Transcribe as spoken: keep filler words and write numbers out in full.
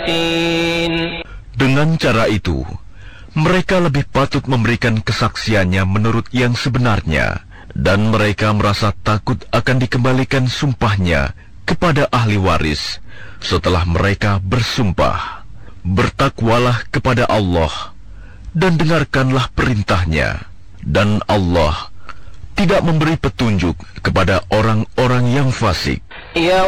يقين. Dengan cara itu, mereka lebih patut memberikan kesaksiannya menurut yang sebenarnya, dan mereka merasa takut akan dikembalikan sumpahnya kepada ahli waris setelah mereka bersumpah. Bertakwalah kepada Allah dan dengarkanlah perintahnya, dan Allah tidak memberi petunjuk kepada orang-orang yang fasik.